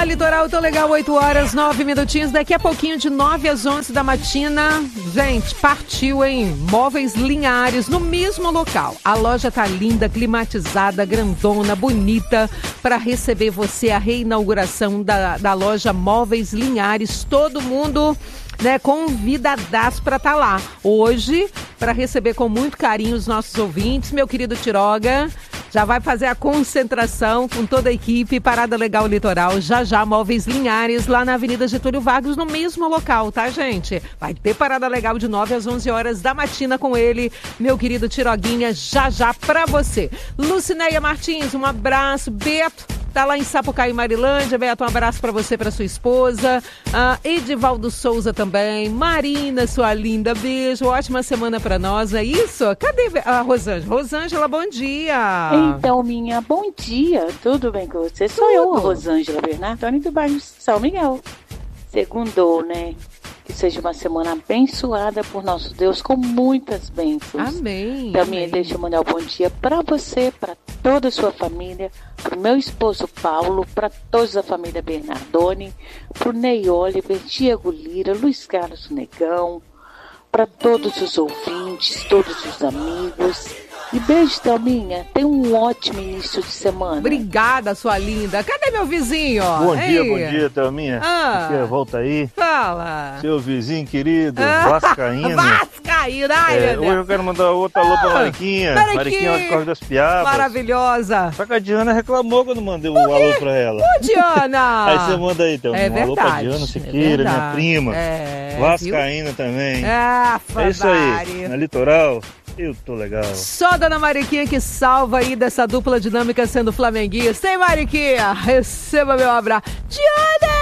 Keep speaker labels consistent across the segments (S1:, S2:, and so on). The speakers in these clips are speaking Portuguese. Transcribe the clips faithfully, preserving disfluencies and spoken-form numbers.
S1: Litoral, tô legal, oito horas, nove minutinhos. Daqui a pouquinho, de nove às onze da matina. Gente, partiu, hein? Móveis Linhares, no mesmo local. A loja tá linda, climatizada, grandona, bonita, para receber você. A reinauguração da, da loja Móveis Linhares. Todo mundo, né, convidadaço para estar tá lá. Hoje, para receber com muito carinho os nossos ouvintes, meu querido Tiroga. Já vai fazer a concentração com toda a equipe, Parada Legal Litoral, já já Móveis Linhares, lá na Avenida Getúlio Vargas, no mesmo local, tá, gente? Vai ter Parada Legal de nove às onze horas da matina com ele, meu querido Tiroguinha, já já pra você. Lucinéia Martins, um abraço. Beto, tá lá em Sapucaí, Marilândia. Beto, um abraço pra você, pra sua esposa. Ah, Edivaldo Souza também. Marina, sua linda, beijo. Ótima semana pra nós, é isso? Cadê a Rosângela? Rosângela, bom dia.
S2: Então, minha, bom dia. Tudo bem com você? Sou
S1: Tudo.
S2: eu, a Rosângela Bernardoni, do bairro São Miguel. Segundou, né? Que seja uma semana abençoada por nosso Deus, com muitas bênçãos.
S1: Amém.
S2: Também
S1: amém.
S2: deixa eu mandar um bom dia para você, para toda a sua família, para o meu esposo Paulo, para toda a família Bernardoni, para o Ney Oliver, Diego Lira, Luiz Carlos Negão, para todos os ouvintes, todos os amigos. E beijo, Thelminha. Tenha um ótimo início de semana.
S1: Obrigada, sua linda. Cadê meu vizinho?
S3: Bom
S1: Ei.
S3: dia, bom dia, Thelminha.
S1: Ah.
S3: Aqui é Volta Aí.
S1: Fala.
S3: Seu vizinho querido,
S1: Ah.
S3: Vascaíno.
S1: Vascaíno, ai,
S3: É,
S1: meu
S3: hoje eu
S1: Deus.
S3: quero mandar outra alô pra
S1: Ah.
S3: Mariquinha.
S1: Mariquinha.
S3: Mariquinha lá de Corre das Piabas.
S1: Maravilhosa.
S3: Só que a Diana reclamou que eu não mandei um alô pra ela.
S1: Ô, Diana.
S3: Aí você manda aí, Thelminha.
S1: É
S3: um alô pra
S1: verdade,
S3: Diana
S1: é
S3: Siqueira, minha
S1: verdade.
S3: prima.
S1: É,
S3: Vascaína também.
S1: Ah,
S3: É isso aí. Na Litoral, eu tô legal.
S1: Só a dona Mariquinha que salva aí dessa dupla dinâmica sendo flamenguista. Hein, Mariquinha? Receba meu abraço. Diana!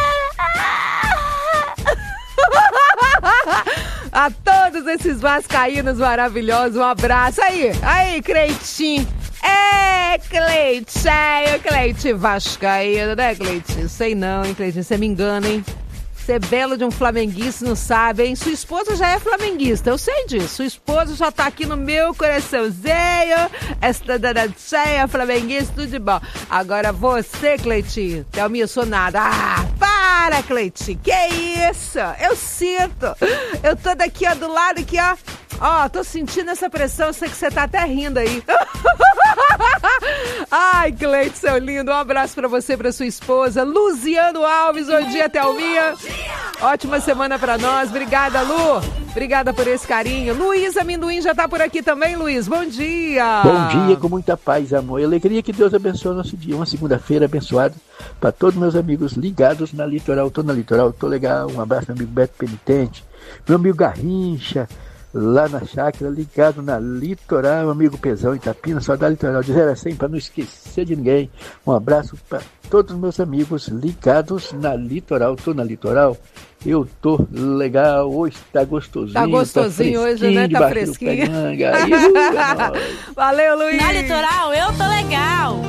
S1: A todos esses vascaínos maravilhosos, um abraço. Aí, aí, Cleitinho. É, Cleitinho, Cleitinho vascaíno, né, Cleitinho? Sei não, hein, Cleitinho? Você me engana, hein? Você é belo de um flamenguista, não sabe, hein? Sua esposa já é flamenguista, eu sei disso. Sua esposa já tá aqui no meu coraçãozinho. Esta danadinha flamenguista, tudo de bom. Agora você, Cleitinho, Thelminha, eu sou nada. Ah, para, Cleitinho, que isso? Eu sinto. Eu tô daqui, ó, do lado aqui, ó. Ó, tô sentindo essa pressão, eu sei que você tá até rindo aí. Ai, Cleiton, seu lindo, um abraço pra você, pra sua esposa. Luziano Alves, bom dia, Thelminha. Ótima semana pra nós, obrigada, Lu. Obrigada por esse carinho. Luiz Amendoim já tá por aqui também, Luiz, bom dia.
S4: Bom dia, com muita paz, amor e alegria, que Deus abençoe o nosso dia. Uma segunda-feira abençoada para todos meus amigos ligados na Litoral. Tô na Litoral, tô legal. Um abraço, meu amigo Beto Penitente, meu amigo Garrincha, lá na chácara, ligado na Litoral, meu amigo Pezão, Itapina, só da Litoral, de zero a cem, para não esquecer de ninguém. Um abraço para todos os meus amigos ligados na Litoral. Tô na Litoral, eu tô legal, hoje tá gostosinho.
S1: Tá gostosinho
S4: tá
S1: hoje, né? Tá fresquinho. Valeu, Luiz.
S5: Na Litoral, eu tô legal.